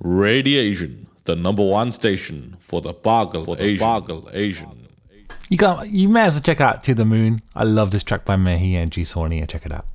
Radiation, the number one station for the Boggle Asian. You may as well check out To the Moon. I love this track by Mehi and G Sawni. Check it out.